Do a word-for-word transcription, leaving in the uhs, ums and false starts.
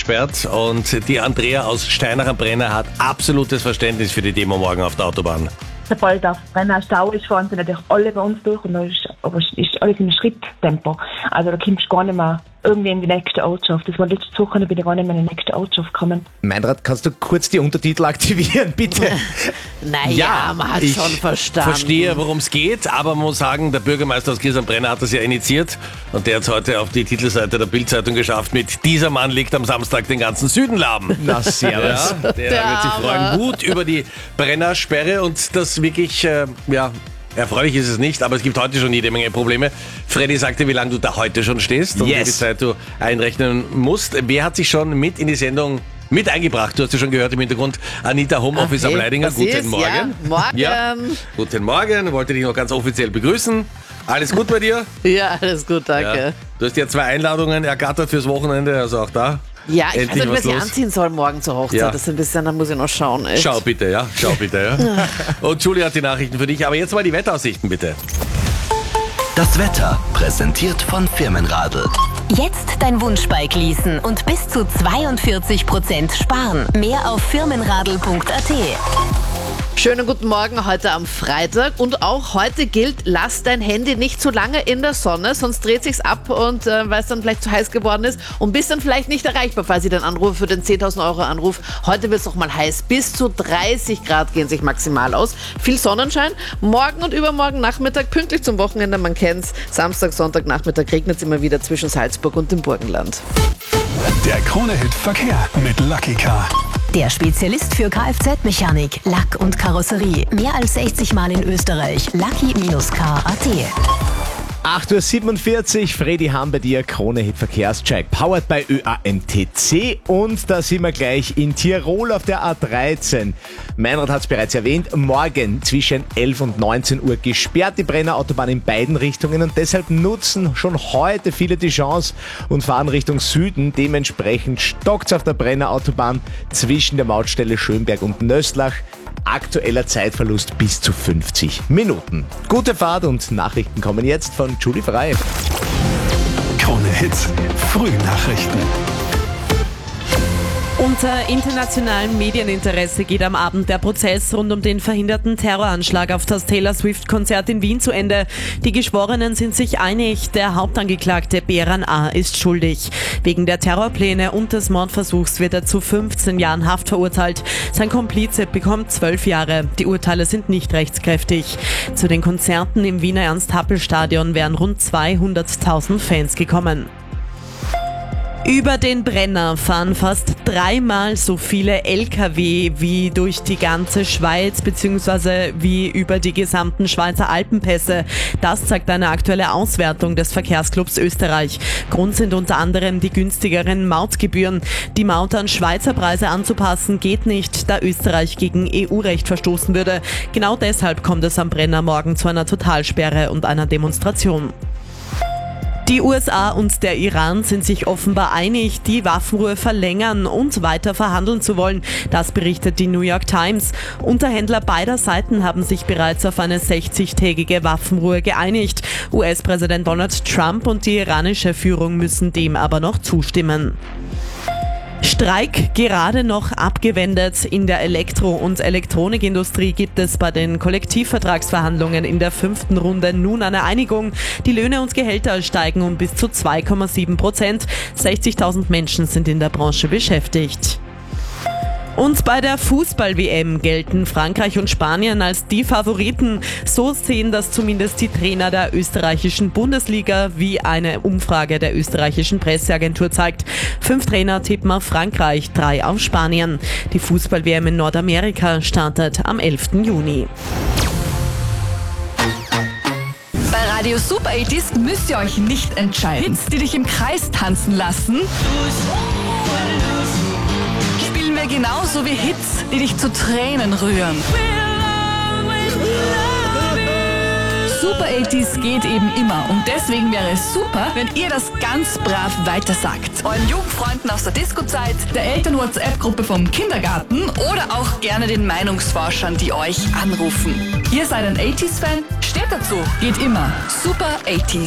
abgesperrt und die Andrea aus Steinach am Brenner hat absolutes Verständnis für die Demo morgen auf der Autobahn. Sobald auf Brenner Stau ist, fahren sie natürlich alle bei uns durch und da ist, aber es ist alles im Schritttempo. Also da kommst du gar nicht mehr irgendwie in die nächste Ortschaft. Das war letzte Woche, da bin ich gar nicht mehr in die nächste Ortschaft gekommen. Meinrad, kannst du kurz die Untertitel aktivieren, bitte? Naja, Ja, man hat ich schon verstanden. Verstehe, worum es geht, aber man muss sagen, der Bürgermeister aus Gies am Brenner hat das ja initiiert und der hat es heute auf die Titelseite der Bild-Zeitung geschafft mit "Dieser Mann legt am Samstag den ganzen Süden lahm". Na, servus. Ja, der, Der wird sich freuen. Arme. Gut über die Brennersperre und das wirklich, äh, ja, erfreulich ist es nicht, aber es gibt heute schon jede Menge Probleme. Freddy sagte, wie lange du da heute schon stehst und Yes. wie viel Zeit du einrechnen musst. Wer hat sich schon mit in die Sendung mit eingebracht? Du hast ja schon gehört im Hintergrund, Anita Homeoffice Okay, am Leidinger. was Guten ist? Morgen. Ja, morgen. Ja, guten Morgen. Wollte dich noch ganz offiziell begrüßen. Alles gut bei dir? Ja, alles gut, Ja. danke. Du hast ja zwei Einladungen ergattert fürs Wochenende, also auch da. Ja, ich Endlich weiß nicht, was was ich los. anziehen soll morgen zur Hochzeit. Ja. Das ist ein bisschen, da muss ich noch schauen. Echt. Schau bitte, ja. Schau bitte, ja. Und Julia hat die Nachrichten für dich. Aber jetzt mal die Wetteraussichten, bitte. Das Wetter präsentiert von Firmenradl. Jetzt dein Wunschbike leasen und bis zu zweiundvierzig Prozent sparen. Mehr auf firmenradl punkt a t. Schönen guten Morgen heute am Freitag und auch heute gilt, lass dein Handy nicht zu lange in der Sonne, sonst dreht sich's ab und äh, weil es dann vielleicht zu heiß geworden ist und bist dann vielleicht nicht erreichbar, falls ich den Anruf für den zehntausend Euro Anruf. Heute wird es noch mal heiß, bis zu dreißig Grad gehen sich maximal aus. Viel Sonnenschein, morgen und übermorgen Nachmittag pünktlich zum Wochenende, man kennt's, Samstag, Sonntag, Nachmittag regnet es immer wieder zwischen Salzburg und dem Burgenland. Der Krone-Hit Verkehr mit Lucky Car. Der Spezialist für Kfz-Mechanik, Lack und Karosserie. Mehr als sechzig Mal in Österreich. Lucky Car punkt a t. acht Uhr siebenundvierzig, Freddy Ham bei dir, Krone-Hit Verkehrscheck, powered by Ö A M T C und da sind wir gleich in Tirol auf der A dreizehn. Meinrad hat es bereits erwähnt, morgen zwischen elf und neunzehn Uhr gesperrt die Brenner Autobahn in beiden Richtungen und deshalb nutzen schon heute viele die Chance und fahren Richtung Süden. Dementsprechend stockt's auf der Brenner Autobahn zwischen der Mautstelle Schönberg und Nöstlach. Aktueller Zeitverlust bis zu fünfzig Minuten. Gute Fahrt und Nachrichten kommen jetzt von Julie Frey. Krone-Hit Frühnachrichten. Unter internationalem Medieninteresse geht am Abend der Prozess rund um den verhinderten Terroranschlag auf das Taylor Swift-Konzert in Wien zu Ende. Die Geschworenen sind sich einig, der Hauptangeklagte Beran A. ist schuldig. Wegen der Terrorpläne und des Mordversuchs wird er zu fünfzehn Jahren Haft verurteilt. Sein Komplize bekommt zwölf Jahre. Die Urteile sind nicht rechtskräftig. Zu den Konzerten im Wiener Ernst-Happel-Stadion wären rund zweihunderttausend Fans gekommen. Über den Brenner fahren fast dreimal so viele L K W wie durch die ganze Schweiz bzw. wie über die gesamten Schweizer Alpenpässe. Das zeigt eine aktuelle Auswertung des Verkehrsclubs Österreich. Grund sind unter anderem die günstigeren Mautgebühren. Die Maut an Schweizer Preise anzupassen geht nicht, da Österreich gegen E U-Recht verstoßen würde. Genau deshalb kommt es am Brenner morgen zu einer Totalsperre und einer Demonstration. Die U S A und der Iran sind sich offenbar einig, die Waffenruhe verlängern und weiter verhandeln zu wollen. Das berichtet die New York Times. Unterhändler beider Seiten haben sich bereits auf eine sechzigtägige Waffenruhe geeinigt. U S-Präsident Donald Trump und die iranische Führung müssen dem aber noch zustimmen. Streik gerade noch abgewendet. In der Elektro- und Elektronikindustrie gibt es bei den Kollektivvertragsverhandlungen in der fünften Runde nun eine Einigung. Die Löhne und Gehälter steigen um bis zu zwei Komma sieben Prozent. sechzigtausend Menschen sind in der Branche beschäftigt. Und bei der Fußball-W M gelten Frankreich und Spanien als die Favoriten. So sehen das zumindest die Trainer der österreichischen Bundesliga, wie eine Umfrage der österreichischen Presseagentur zeigt. Fünf Trainer tippen auf Frankreich, drei auf Spanien. Die Fußball-W M in Nordamerika startet am elften Juni. Bei Radio Super achtziger müsst ihr euch nicht entscheiden. Hits, die dich im Kreis tanzen lassen, spielen wir genauso wie Hits, die dich zu Tränen rühren. Super achtziger geht eben immer und deswegen wäre es super, wenn ihr das ganz brav weitersagt. Euren Jugendfreunden aus der Disco-Zeit, der Eltern-WhatsApp-Gruppe vom Kindergarten oder auch gerne den Meinungsforschern, die euch anrufen. Ihr seid ein achtziger-Fan? Steht dazu. Geht immer. Super achtziger.